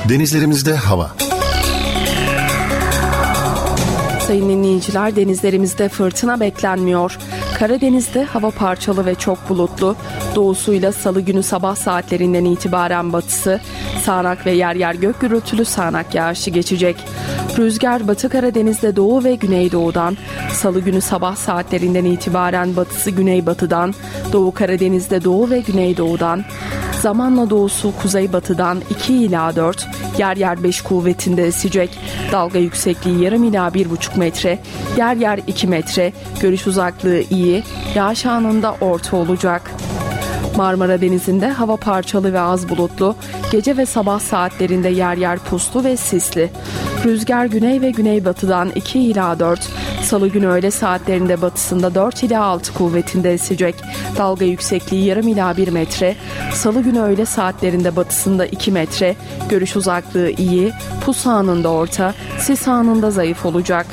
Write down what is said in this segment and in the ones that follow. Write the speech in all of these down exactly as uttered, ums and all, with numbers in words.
Denizlerimizde hava. Sayın dinleyiciler, denizlerimizde fırtına beklenmiyor. Karadeniz'de hava parçalı ve çok bulutlu. Doğusuyla salı günü sabah saatlerinden itibaren batısı, sağanak ve yer yer gök gürültülü sağanak yağışı geçecek. Rüzgar Batı Karadeniz'de doğu ve güneydoğudan, salı günü sabah saatlerinden itibaren batısı güneybatıdan, Doğu Karadeniz'de doğu ve güneydoğudan, zamanla doğusu kuzeybatıdan iki ila dört, yer yer beş kuvvetinde esecek. Dalga yüksekliği yarım ila bir buçuk metre, yer yer iki metre, görüş uzaklığı iyi, yağış anında orta olacak. Marmara Denizi'nde hava parçalı ve az bulutlu, gece ve sabah saatlerinde yer yer puslu ve sisli. Rüzgar güney ve güneybatıdan iki ila dört, salı günü öğle saatlerinde batısında dört ila altı kuvvetinde esecek. Dalga yüksekliği yarım ila bir metre, salı günü öğle saatlerinde batısında iki metre, görüş uzaklığı iyi, pus anında orta, sis anında zayıf olacak.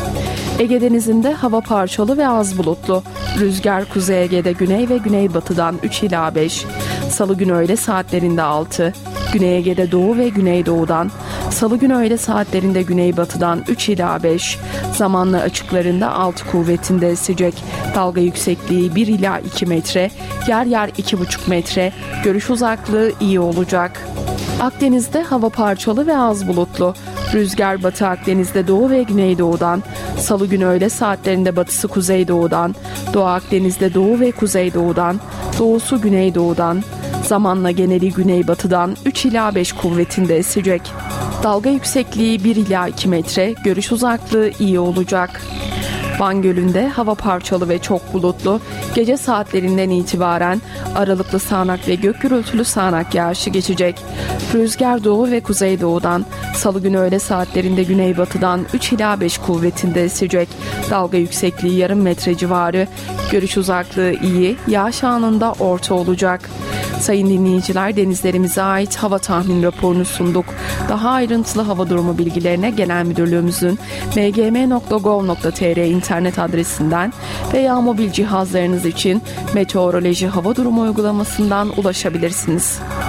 Ege Denizi'nde hava parçalı ve az bulutlu. Rüzgar Kuzey Ege'de güney ve güneybatıdan üç ila beş. Salı günü öğle saatlerinde altı. Güney Ege'de doğu ve güneydoğudan. Salı günü öğle saatlerinde güneybatıdan üç ila beş. Zamanla açıklarında altı kuvvetinde esecek. Dalga yüksekliği bir ila iki metre. Yer yer iki buçuk metre. Görüş uzaklığı iyi olacak. Akdeniz'de hava parçalı ve az bulutlu. Rüzgar Batı Akdeniz'de doğu ve güneydoğudan, salı günü öğle saatlerinde batısı kuzeydoğudan, Doğu Akdeniz'de doğu ve kuzeydoğudan, doğusu güneydoğudan, zamanla geneli güneybatıdan üç ila beş kuvvetinde esecek. Dalga yüksekliği bir ila iki metre, görüş uzaklığı iyi olacak. Van Gölü'nde hava parçalı ve çok bulutlu. Gece saatlerinden itibaren aralıklı sağanak ve gök gürültülü sağanak yağışı geçecek. Rüzgar doğu ve kuzeydoğudan, salı günü öğle saatlerinde güneybatıdan üç ila beş kuvvetinde esecek. Dalga yüksekliği yarım metre civarı. Görüş uzaklığı iyi, yağış anında orta olacak. Sayın dinleyiciler, denizlerimize ait hava tahmin raporunu sunduk. Daha ayrıntılı hava durumu bilgilerine Genel Müdürlüğümüzün m g m nokta gov nokta t r internet adresinden veya mobil cihazlarınız için Meteoroloji Hava Durumu uygulamasından ulaşabilirsiniz.